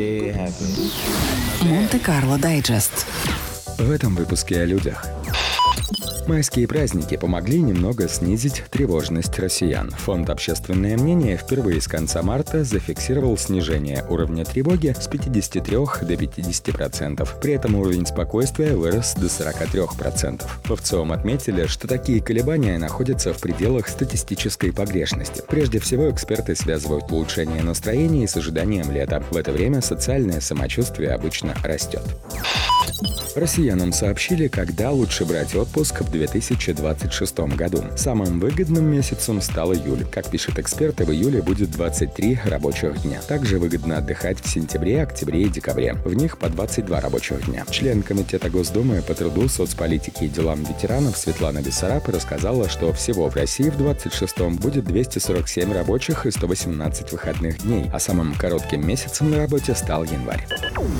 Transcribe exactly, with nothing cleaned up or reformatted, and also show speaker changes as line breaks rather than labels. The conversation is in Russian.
Монте-Карло Дайджест.
В этом выпуске о людях. Майские праздники помогли немного снизить тревожность россиян. Фонд «Общественное мнение» впервые с конца марта зафиксировал снижение уровня тревоги с пятидесяти трёх до пятидесяти процентов. При этом уровень спокойствия вырос до сорока трёх процентов. В ВЦИОМ отметили, что такие колебания находятся в пределах статистической погрешности. Прежде всего, эксперты связывают улучшение настроения с ожиданием лета. В это время социальное самочувствие обычно растет. Россиянам сообщили, когда лучше брать отпуск в две тысячи двадцать шестом году. Самым выгодным месяцем стал июль. Как пишут эксперты, в июле будет двадцать три рабочих дня. Также выгодно отдыхать в сентябре, октябре и декабре. В них по двадцать два рабочих дня. Член Комитета Госдумы по труду, соцполитике и делам ветеранов Светлана Бессараб рассказала, что всего в России в двадцать шестом будет двести сорок семь рабочих и сто восемнадцать выходных дней, а самым коротким месяцем на работе стал январь.